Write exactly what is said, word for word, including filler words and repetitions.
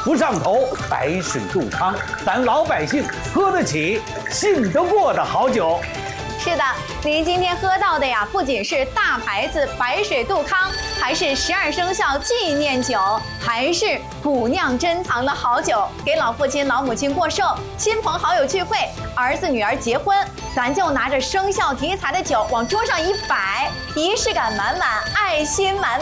不上头，白水杜康，咱老百姓喝得起、信得过的好酒。 是的，您今天喝到的呀，不仅是大牌子白水杜康，还是十二生肖纪念酒，还是古酿珍藏的好酒。给老父亲、老母亲过寿，亲朋好友聚会，儿子女儿结婚，咱就拿着生肖题材的酒往桌上一摆，仪式感满满，爱心满满。